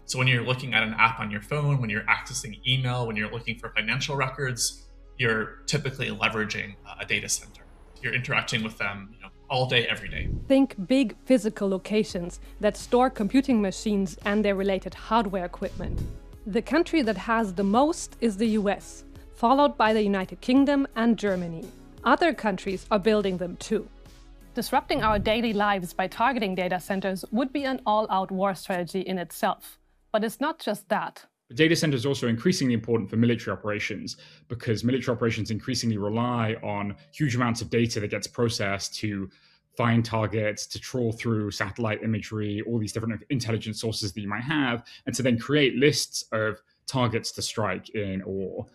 So when you're looking at an app on your phone, when you're accessing email, when you're looking for financial records, you're typically leveraging a data center. You're interacting with them, all day, every day. Think big physical locations that store computing machines and their related hardware equipment. The country that has the most is the US, followed by the United Kingdom and Germany. Other countries are building them too. Disrupting our daily lives by targeting data centers would be an all-out war strategy in itself. But it's not just that. Data centers are also increasingly important for military operations because military operations increasingly rely on huge amounts of data that gets processed to find targets, to trawl through satellite imagery, all these different intelligence sources that you might have, and to then create lists of targets to strike in a war.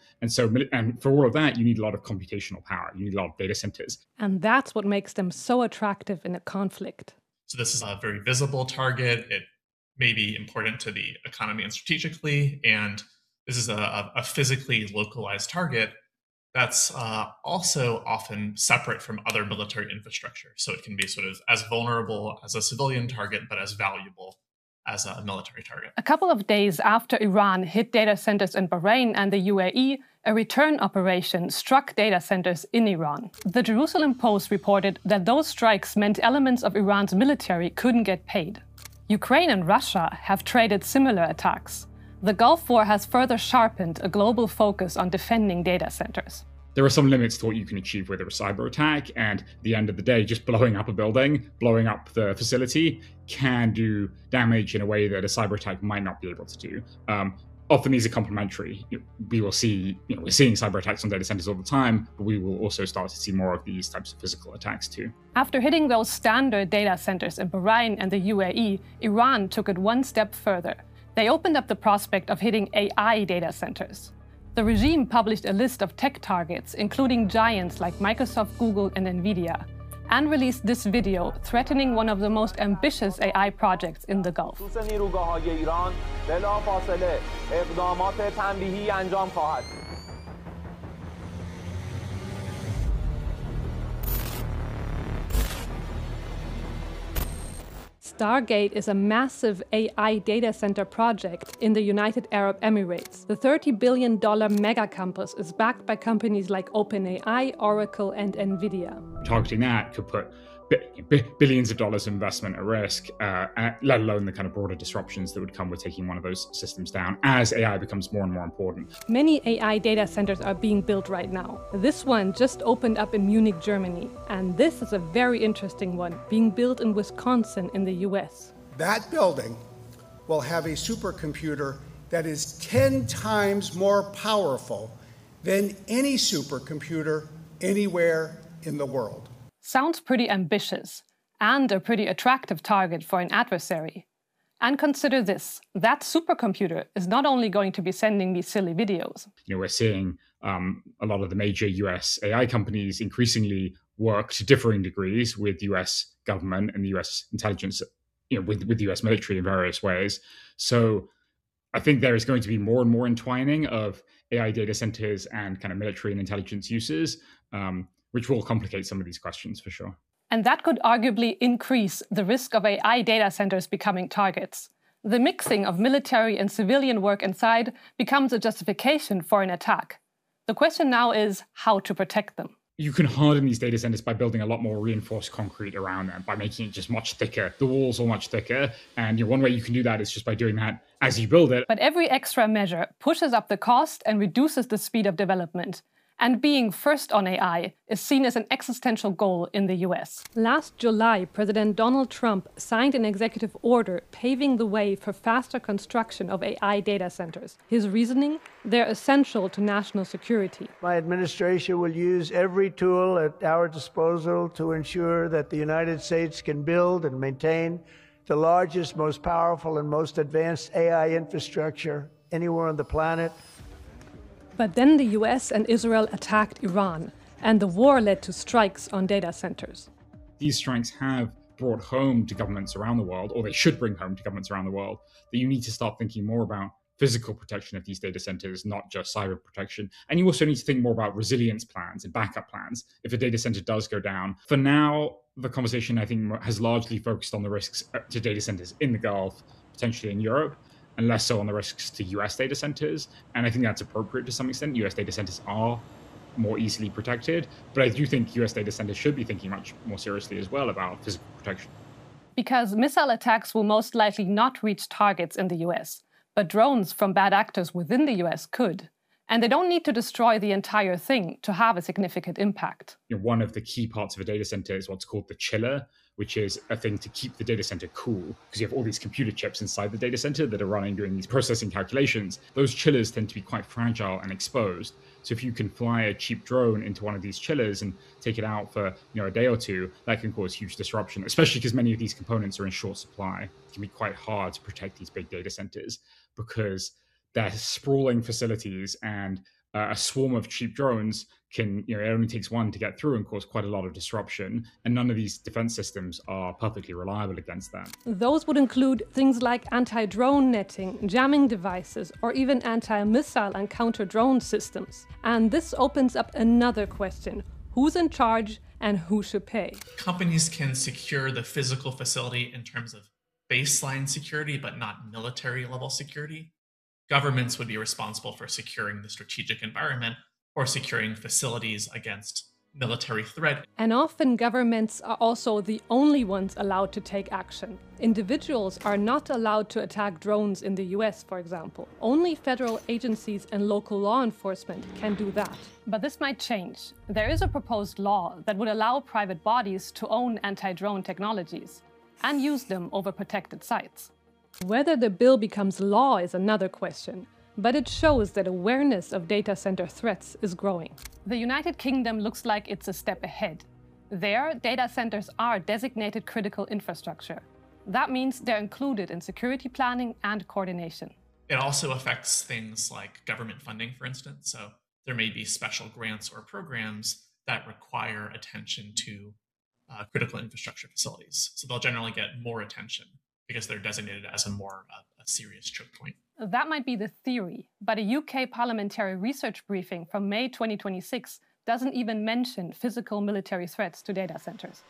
And for all of that, you need a lot of computational power. You need a lot of data centers. And that's what makes them so attractive in a conflict. So this is a very visible target. It may be important to the economy and strategically, and this is a physically localized target that's also often separate from other military infrastructure. So it can be sort of as vulnerable as a civilian target, but as valuable as a military target. A couple of days after Iran hit data centers in Bahrain and the UAE, a return operation struck data centers in Iran. The Jerusalem Post reported that those strikes meant elements of Iran's military couldn't get paid. Ukraine and Russia have traded similar attacks. The Gulf War has further sharpened a global focus on defending data centers. There are some limits to what you can achieve with a cyber attack, and at the end of the day, just blowing up a building, blowing up the facility can do damage in a way that a cyber attack might not be able to do. Often these are complementary. We will see, we're seeing cyber attacks on data centers all the time, but we will also start to see more of these types of physical attacks too. After hitting those standard data centers in Bahrain and the UAE, Iran took it one step further. They opened up the prospect of hitting AI data centers. The regime published a list of tech targets, including giants like Microsoft, Google, and Nvidia, and released this video threatening one of the most ambitious AI projects in the Gulf. Stargate is a massive AI data center project in the United Arab Emirates. The $30 billion mega campus is backed by companies like OpenAI, Oracle, and Nvidia. Targeting that could put billions of dollars of investment at risk, let alone the kind of broader disruptions that would come with taking one of those systems down as AI becomes more and more important. Many AI data centers are being built right now. This one just opened up in Munich, Germany. And this is a very interesting one, being built in Wisconsin in the US. That building will have a supercomputer that is 10 times more powerful than any supercomputer anywhere in the world. Sounds pretty ambitious, and a pretty attractive target for an adversary. And consider this, that supercomputer is not only going to be sending me silly videos. We're seeing a lot of the major US AI companies increasingly work to differing degrees with the US government and the US intelligence, with the US military in various ways. So I think there is going to be more and more entwining of AI data centers and kind of military and intelligence uses, which will complicate some of these questions for sure. And that could arguably increase the risk of AI data centers becoming targets. The mixing of military and civilian work inside becomes a justification for an attack. The question now is how to protect them. You can harden these data centers by building a lot more reinforced concrete around them, by making it just much thicker. The walls are much thicker. And one way you can do that is just by doing that as you build it. But every extra measure pushes up the cost and reduces the speed of development. And being first on AI is seen as an existential goal in the US. Last July, President Donald Trump signed an executive order paving the way for faster construction of AI data centers. His reasoning? They're essential to national security. My administration will use every tool at our disposal to ensure that the United States can build and maintain the largest, most powerful, and most advanced AI infrastructure anywhere on the planet. But then the US and Israel attacked Iran, and the war led to strikes on data centers. These strikes have brought home to governments around the world, or they should bring home to governments around the world, that you need to start thinking more about physical protection of these data centers, not just cyber protection. And you also need to think more about resilience plans and backup plans if a data center does go down. For now, the conversation, I think, has largely focused on the risks to data centers in the Gulf, potentially in Europe. and less so on the risks to US data centers. And I think that's appropriate to some extent. US data centers are more easily protected, but I do think US data centers should be thinking much more seriously as well about physical protection. Because missile attacks will most likely not reach targets in the US, but drones from bad actors within the US could. And they don't need to destroy the entire thing to have a significant impact. One of the key parts of a data center is what's called the chiller, which is a thing to keep the data center cool, because you have all these computer chips inside the data center that are running doing these processing calculations. Those chillers tend to be quite fragile and exposed. So if you can fly a cheap drone into one of these chillers and take it out for a day or two, that can cause huge disruption, especially because many of these components are in short supply. It can be quite hard to protect these big data centers because they're sprawling facilities, and a swarm of cheap drones can, it only takes one to get through and cause quite a lot of disruption. And none of these defense systems are perfectly reliable against that. Those would include things like anti-drone netting, jamming devices, or even anti-missile and counter-drone systems. And this opens up another question. Who's in charge and who should pay? Companies can secure the physical facility in terms of baseline security, but not military level security. Governments would be responsible for securing the strategic environment or securing facilities against military threat. And often governments are also the only ones allowed to take action. Individuals are not allowed to attack drones in the US, for example. Only federal agencies and local law enforcement can do that. But this might change. There is a proposed law that would allow private bodies to own anti-drone technologies and use them over protected sites. Whether the bill becomes law is another question, but it shows that awareness of data center threats is growing. The United Kingdom looks like it's a step ahead. There, data centers are designated critical infrastructure. That means they're included in security planning and coordination. It also affects things like government funding, for instance. So there may be special grants or programs that require attention to critical infrastructure facilities. So they'll generally get more attention because they're designated as a more serious choke point. That might be the theory, but a UK parliamentary research briefing from May 2026 doesn't even mention physical military threats to data centers.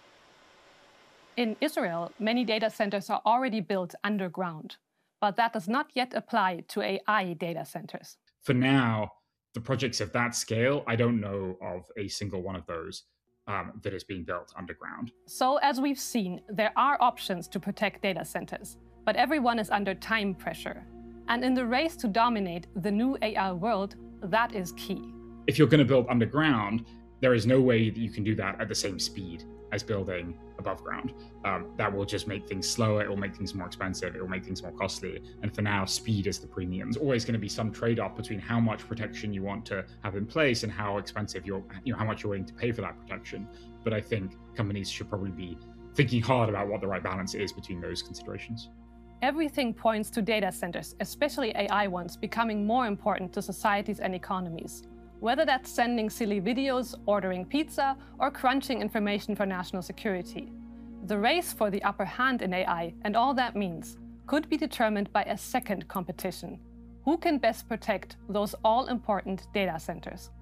In Israel, many data centers are already built underground, but that does not yet apply to AI data centers. For now, the projects of that scale, I don't know of a single one of those that is being built underground. So as we've seen, there are options to protect data centers, but everyone is under time pressure. And in the race to dominate the new AI world, that is key. If you're going to build underground, there is no way that you can do that at the same speed as building above ground. That will just make things slower, it will make things more expensive, it will make things more costly. And for now, speed is the premium. There's always going to be some trade-off between how much protection you want to have in place and how expensive how much you're willing to pay for that protection. But I think companies should probably be thinking hard about what the right balance is between those considerations. Everything points to data centers, especially AI ones, becoming more important to societies and economies. Whether that's sending silly videos, ordering pizza, or crunching information for national security. The race for the upper hand in AI, and all that means, could be determined by a second competition. Who can best protect those all-important data centers?